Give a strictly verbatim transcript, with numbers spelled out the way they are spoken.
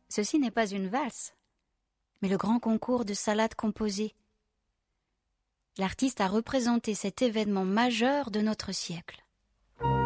ceci n'est pas une valse, mais le grand concours de salades composées. L'artiste a représenté cet événement majeur de notre siècle.